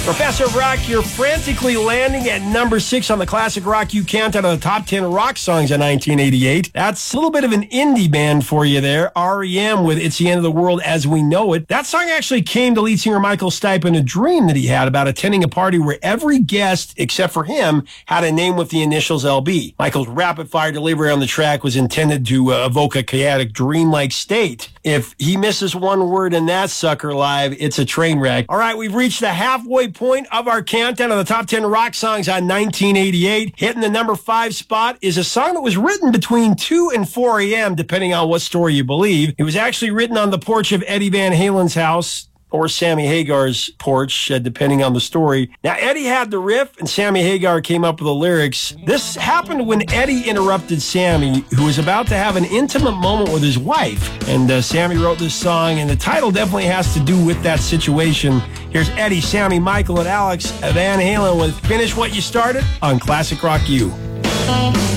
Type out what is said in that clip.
Professor Rock, you're frantically landing at number 6 on the Classic Rock You Countdown of the top 10 rock songs of 1988. That's a little bit of an indie band for you there. REM with It's the End of the World as We Know It. That song actually came to lead singer Michael Stipe in a dream that he had about attending a party where every guest, except for him, had a name with the initials LB. Michael's rapid-fire delivery on the track was intended to evoke a chaotic, dreamlike state. If he misses one word in that sucker live, it's a train wreck. All right, we've reached the halfway point of our countdown of the top 10 rock songs on 1988. Hitting the number 5 spot is a song that was written between 2 and 4 a.m., depending on what story you believe. It was actually written on the porch of Eddie Van Halen's house, or Sammy Hagar's porch, depending on the story. Now, Eddie had the riff, and Sammy Hagar came up with the lyrics. This happened when Eddie interrupted Sammy, who was about to have an intimate moment with his wife. And Sammy wrote this song, and the title definitely has to do with that situation. Here's Eddie, Sammy, Michael, and Alex Van Halen with Finish What You Started on Classic Rock U.